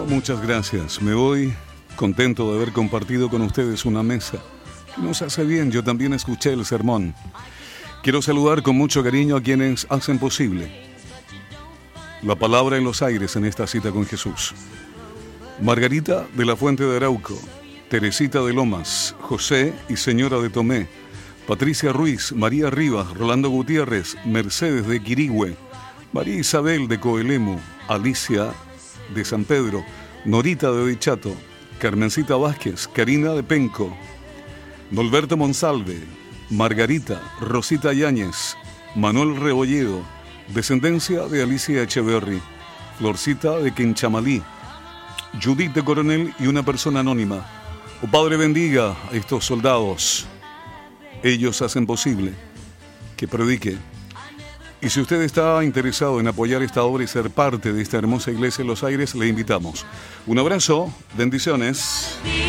muchas gracias. Me voy contento de haber compartido con ustedes una mesa que nos hace bien. Yo también escuché el sermón. Quiero saludar con mucho cariño a quienes hacen posible la palabra en los aires en esta cita con Jesús. Margarita de la Fuente de Arauco, Teresita de Lomas, José y Señora de Tomé, Patricia Ruiz, María Rivas, Rolando Gutiérrez, Mercedes de Quirigüe, María Isabel de Coelemu, Alicia de San Pedro, Norita de Dichato, Carmencita Vázquez, Karina de Penco, Norberto Monsalve, Margarita, Rosita Yáñez, Manuel Rebolledo, descendencia de Alicia Echeverry, Florcita de Quinchamalí, Judith de Coronel y una persona anónima. Oh Padre, bendiga a estos soldados. Ellos hacen posible que predique. Y si usted está interesado en apoyar esta obra y ser parte de esta hermosa iglesia en Los Aires, le invitamos. Un abrazo, bendiciones.